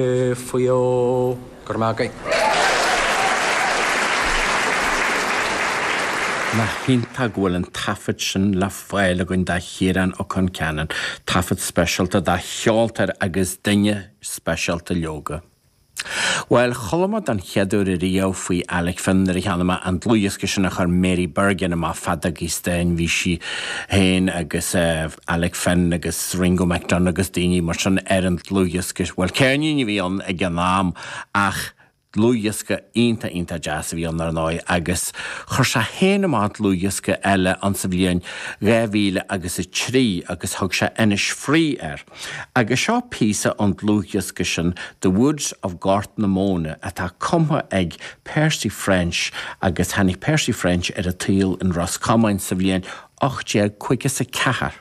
Fuyo Gormagai. Na hinta gwil yn taffet sy'n la ffael ag yn da hiran o con canan, taffet specialta da hioltar agos dynia specialta yoga. Wel, choloma dan hiadwr y rio fwy Alec Fenner I hanama an glwyas gysynach ar Mary Bergen yma fadag I stein fysi hen agos Alec Fenn agos Ringo McDonagh agos dini mar sy'n erend glwyas gys. Wel, cerni ni fi on ag anam ach Lúiasca inta jazz fi on ar noi agus chorsa hen amad lúiasca elle an sa bblion révíle agus y trí agus hog se enish free agus seo písa an lúiasca sin The Woods of Gartnamona atá cumha ag Percy French agus hannig Percy French a tíl in Roscommon sa bblion 8 cuigas a cahar.